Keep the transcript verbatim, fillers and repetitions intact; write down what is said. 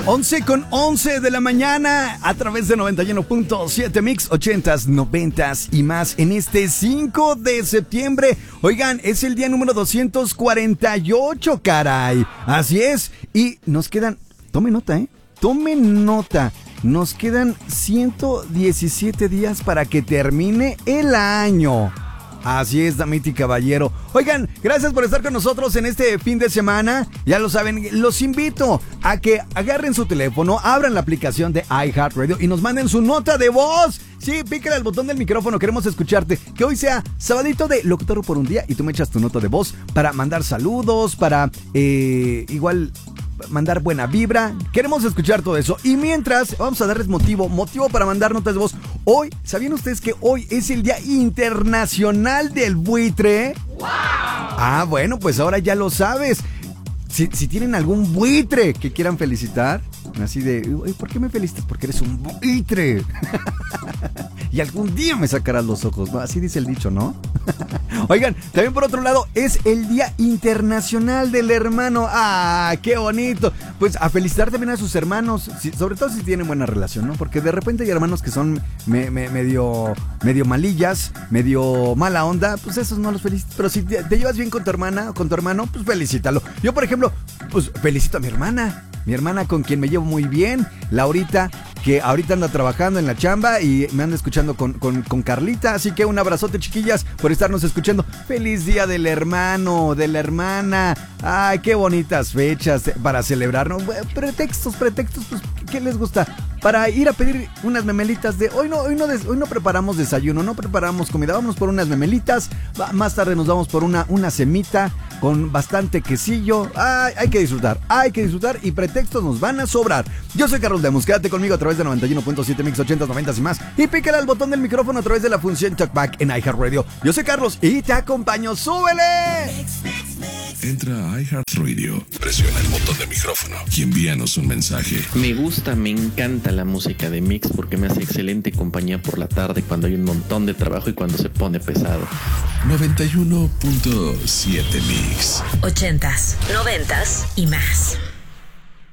once con once de la mañana a través de noventa y uno punto siete Mix, ochentas, noventas y más en este cinco de septiembre. Oigan, es el día número doscientos cuarenta y ocho, caray. Así es. Y nos quedan, tome nota, ¿eh? Tome nota. Nos quedan ciento diecisiete días para que termine el año. Así es, damita y caballero. Oigan, gracias por estar con nosotros en este fin de semana. Ya lo saben, los invito a que agarren su teléfono, abran la aplicación de iHeartRadio y nos manden su nota de voz. Sí, pícale al botón del micrófono, queremos escucharte. Que hoy sea sabadito de locutor por un día y tú me echas tu nota de voz para mandar saludos, para eh, igual mandar buena vibra. Queremos escuchar todo eso. Y mientras, vamos a darles motivo, motivo para mandar notas de voz. Hoy, ¿sabían ustedes que hoy es el Día Internacional del Buitre? ¡Wow! Ah, bueno, pues ahora ya lo sabes. Si, si tienen algún buitre que quieran felicitar, así de, ¿por qué me felicitas? Porque eres un buitre. Y algún día me sacarás los ojos, ¿no? Así dice el dicho, ¿no? Oigan, también por otro lado, es el Día Internacional del Hermano. ¡Ah, qué bonito! Pues a felicitar también a sus hermanos, si, sobre todo si tienen buena relación, ¿no? Porque de repente hay hermanos que son me, me, medio, medio malillas, medio mala onda, pues esos no los felicitas. Pero si te, te llevas bien con tu hermana o con tu hermano, pues felicítalo. Yo, por ejemplo, pues felicito a mi hermana. Mi hermana con quien me llevo muy bien, Laurita, que ahorita anda trabajando en la chamba y me anda escuchando con, con, con Carlita. Así que un abrazote, chiquillas, por estarnos escuchando. Feliz día del hermano, de la hermana. Ay, qué bonitas fechas para celebrarnos. Pretextos, pretextos, pues, ¿qué les gusta? Para ir a pedir unas memelitas de... Hoy no, hoy no, des, hoy no preparamos desayuno, no preparamos comida. Vámonos por unas memelitas. Más tarde nos vamos por una, una semita con bastante quesillo. Ay, hay que disfrutar, hay que disfrutar y pretextos nos van a sobrar. Yo soy Carlos Lemus, quédate conmigo a través de noventa y uno punto siete Mix, ochentas, noventas y más. Y pícale al botón del micrófono a través de la función Talkback en iHeartRadio. Yo soy Carlos y te acompaño. ¡Súbele! Entra a iHeartRadio, presiona el botón de micrófono y envíanos un mensaje. Me gusta, me encanta la música de Mix porque me hace excelente compañía por la tarde cuando hay un montón de trabajo y cuando se pone pesado. noventa y uno punto siete Mix. Ochentas, noventas y más.